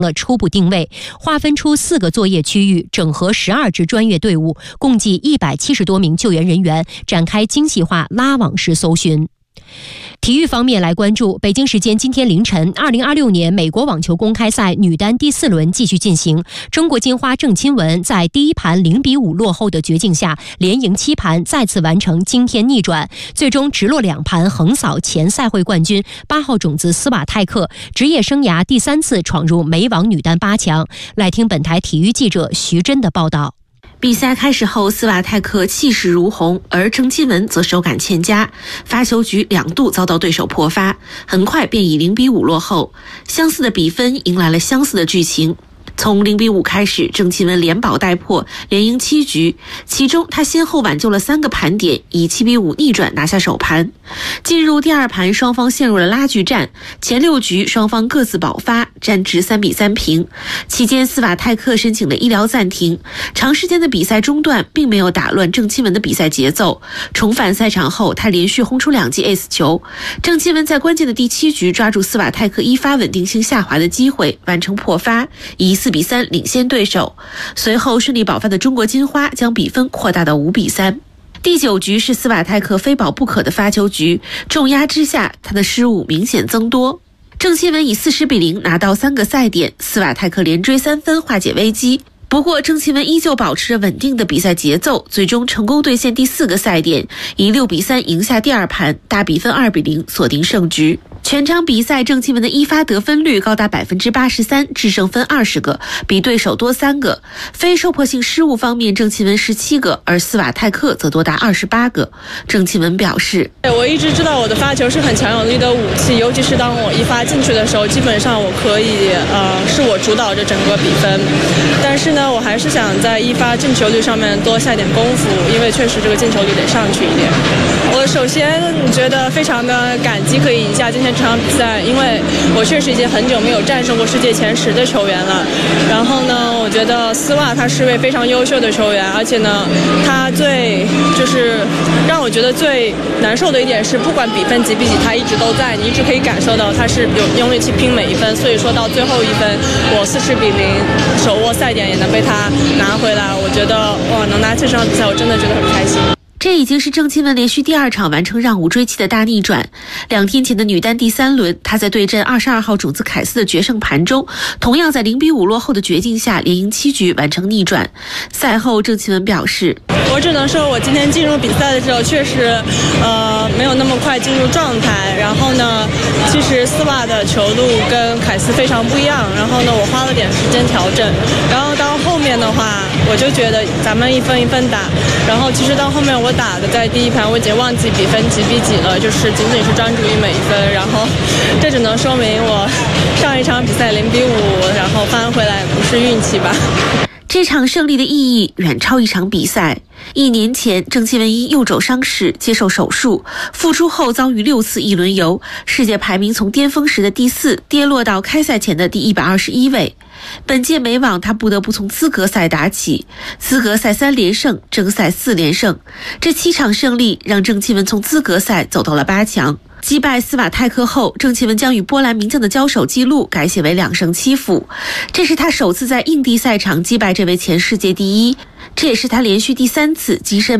了初步定位，划分出4个作业区域，整合12支专业队伍，共计170多名救援人员，展开精细化拉网式搜寻。体育方面来关注，北京时间今天凌晨，2026年美国网球公开赛女单第4轮继续进行。中国金花郑钦文在第一盘0-5落后的绝境下，连赢7盘，再次完成惊天逆转，最终直落2盘横扫前赛会冠军8号种子斯瓦泰克，职业生涯第3次闯入美网女单8强。来听本台体育记者徐真的报道。 比赛开始后，斯瓦泰克气势如虹，而郑钦文则手感欠佳，发球局2度遭到对手破发，很快便以0-5落后。相似的比分迎来了相似的剧情。从0-5开始，郑钦文连保带破，连赢7局，其中他先后挽救了3个盘点，以7-5逆转拿下首盘。进入第2盘，双方陷入了拉锯战，前6局双方各自保发，战至3-3平。期间，斯瓦泰克申请了医疗暂停，长时间的比赛中断并没有打乱郑钦文的比赛节奏。重返赛场后，他连续轰出2记 ace 球。郑钦文在关键的第7局抓住斯瓦泰克一发稳定性下滑的机会，完成破发，以4-3领先对手。随后顺利保发的中国金花将比分扩大到5-3。第9局是斯瓦泰克非保不可的发球局，重压之下，他的失误明显增多。郑钦文以40-0拿到3个赛点，斯瓦泰克连追3分化解危机。不过郑钦文依旧保持着稳定的比赛节奏，最终成功兑现第4个赛点，以6-3赢下第2盘，大比分2-0锁定胜局。全场比赛，郑钦文的一发得分率高达83%，制胜分20个，比对手多3个。非受迫性失误方面，郑钦文17个，而斯瓦泰克则多达28个。郑钦文表示：“ 我一直知道我的发球是很强有力的武器，尤其是当我一发进去的时候，基本上我可以是我主导着整个比分。但是呢，我还是想在一发进球率上面多下点功夫，因为确实这个进球率得上去一点。我首先觉得非常的感激可以赢下今天这场比赛，因为我确实已经很久没有战胜过世界前10的球员了。然后呢，我觉得斯瓦他是位非常优秀的球员，而且呢，他就是让我觉得最难受的一点是，不管比分几比几，他一直都在，你一直可以感受到他是用力去拼每一分。所以说到最后1分，我40-0手握赛点也能被他拿回来，我觉得哇，能拿这场比赛，我真的觉得很开心。” 这已经是郑钦文连续第2场完成让5追7的大逆转。2天前的女单第3轮，她在对阵22号种子凯斯的决胜盘中，同样在0-5落后的绝境下，连赢7局完成逆转。赛后，郑钦文表示：“ 我只能说，我今天进入比赛的时候，确实没有那么快进入状态。然后呢，其实斯瓦的球路跟凯斯非常不一样。然后呢，我花了点时间调整。然后到后面的话，我就觉得咱们一分一分打。然后其实到后面我打的在第1盘我已经忘记比分几比几了，就是仅仅是专注于每一分。然后这只能说明我上一场比赛0-5，然后翻回来不是运气吧。” 这场胜利的意义远超一场比赛。1年前，郑钦文因右肘伤势接受手术，复出后遭遇6次一轮游，世界排名从巅峰时的第4跌落到开赛前的第121位。本届美网，他不得不从资格赛打起，资格赛3连胜，正赛4连胜。这7场胜利让郑钦文从资格赛走到了8强。击败斯瓦泰克后，郑钦文将与波兰名将的交手记录改写为2胜7负，这是他首次在硬地赛场击败这位前世界第一，这也是他连续第3次跻身